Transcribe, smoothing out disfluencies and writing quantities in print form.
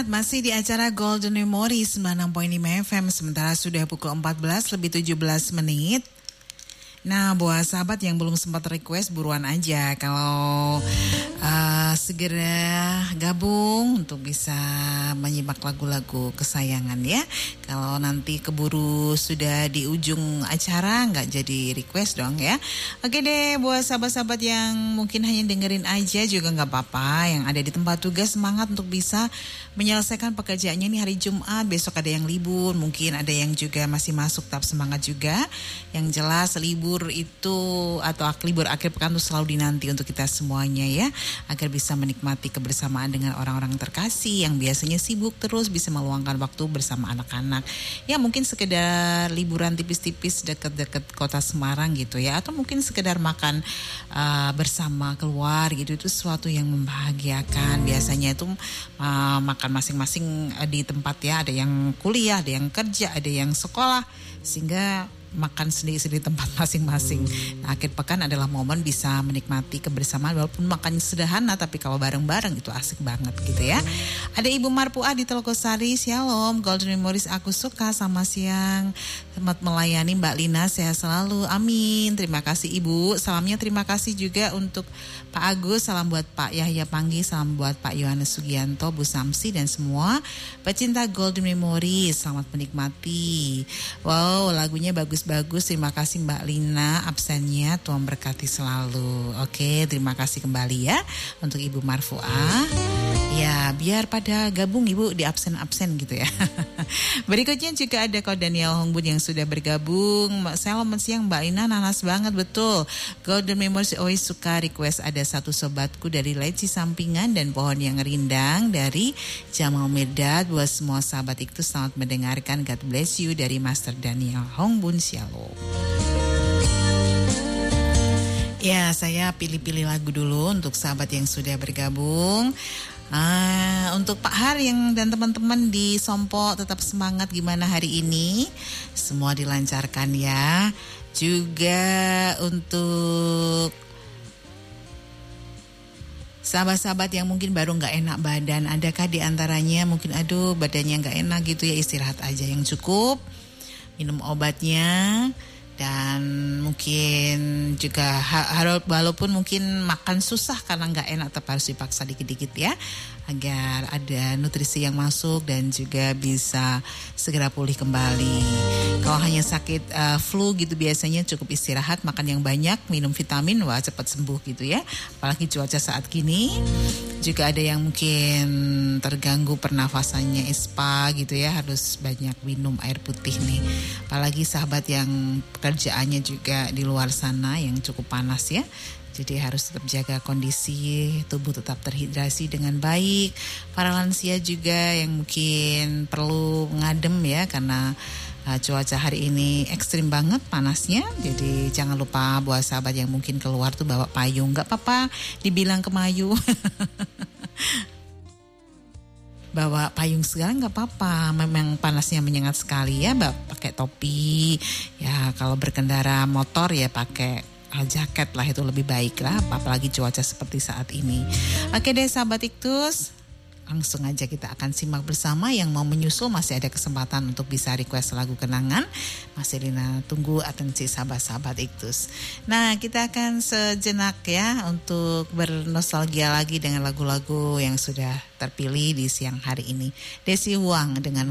masih di acara Golden Memory 96.5 FM. Sementara sudah pukul 14 lebih 17 menit. Nah, buat sahabat yang belum sempat request, buruan aja. Kalau segera gabung untuk bisa menyimak lagu-lagu kesayangan ya. Kalau nanti keburu sudah di ujung acara, nggak jadi request dong ya. Oke deh, buat sahabat-sahabat yang mungkin hanya dengerin aja juga nggak apa-apa. Yang ada di tempat tugas, semangat untuk bisa menyelesaikan pekerjaannya nih hari Jumat. Besok ada yang libur, mungkin ada yang juga masih masuk, tetap semangat juga. Yang jelas libur itu atau libur akhir pekan itu selalu dinanti untuk kita semuanya ya, agar bisa menikmati kebersamaan dengan orang-orang terkasih yang biasanya sibuk terus, bisa meluangkan waktu bersama anak-anak ya, mungkin sekedar liburan tipis-tipis dekat-dekat kota Semarang gitu ya, atau mungkin sekedar makan bersama keluar gitu. Itu sesuatu yang membahagiakan. Biasanya itu makan masing-masing di tempat ya, ada yang kuliah, ada yang kerja, ada yang sekolah, sehingga makan sendiri-sendiri tempat masing-masing. Nah, akhir pekan adalah momen bisa menikmati kebersamaan, walaupun makannya sederhana, tapi kalau bareng-bareng itu asik banget gitu ya. Ada Ibu Marpuah di Telokosari, Shalom, Golden Memories aku suka, sama siang. Selamat melayani Mbak Lina, sehat selalu, amin. Terima kasih Ibu. Salamnya terima kasih juga untuk Pak Agus, salam buat Pak Yahya Panggi, salam buat Pak Yohanes Sugianto, Bu Samsi dan semua pecinta Golden Memories. Selamat menikmati. Wow, lagunya bagus-bagus. Terima kasih Mbak Lina absennya, Tuhan berkati selalu. Oke, terima kasih kembali ya untuk Ibu Marfuah. Ya, biar pada gabung Ibu di absen-absen gitu ya. Berikutnya juga ada Ko Daniel Hongbun yang sudah bergabung. Selamat siang Mbak Lina, nanas banget betul. Golden Memories always suka request ada satu sobatku dari Leci Sampingan dan Pohon yang Rindang dari Jamal Mirdad. Buat semua sahabat itu selamat mendengarkan. God bless you dari Master Daniel Hongbun. Shalom. Ya, saya pilih-pilih lagu dulu untuk sahabat yang sudah bergabung. Untuk Pak Har yang dan teman-teman di Sompo, tetap semangat gimana hari ini? Semua dilancarkan ya. Juga untuk sahabat-sahabat yang mungkin baru gak enak badan, adakah di antaranya mungkin aduh badannya gak enak gitu ya, istirahat aja yang cukup, minum obatnya, dan mungkin juga walaupun mungkin makan susah karena gak enak, tetap harus dipaksa dikit-dikit ya, agar ada nutrisi yang masuk dan juga bisa segera pulih kembali. Kalau hanya sakit flu gitu biasanya cukup istirahat, makan yang banyak, minum vitamin, wah cepat sembuh gitu ya. Apalagi cuaca saat gini. Juga ada yang mungkin terganggu pernafasannya, ispa gitu ya, harus banyak minum air putih nih. Apalagi sahabat yang pekerjaannya juga di luar sana yang cukup panas ya. Jadi harus tetap jaga kondisi tubuh tetap terhidrasi dengan baik. Para lansia juga yang mungkin perlu ngadem ya, karena cuaca hari ini ekstrim banget panasnya. Jadi jangan lupa buat sahabat yang mungkin keluar tuh bawa payung. Gak apa-apa dibilang kemayu. Bawa payung segala gak apa-apa. Memang panasnya menyengat sekali ya, pakai topi. Ya kalau berkendara motor ya pakai jaket lah, itu lebih baik lah, apalagi cuaca seperti saat ini. Oke deh sahabat Iktus, langsung aja kita akan simak bersama. Yang mau menyusul masih ada kesempatan untuk bisa request lagu kenangan. Masih Lina tunggu atensi sahabat-sahabat Iktus. Nah, kita akan sejenak ya untuk bernostalgia lagi dengan lagu-lagu yang sudah terpilih di siang hari ini. Desi Huang dengan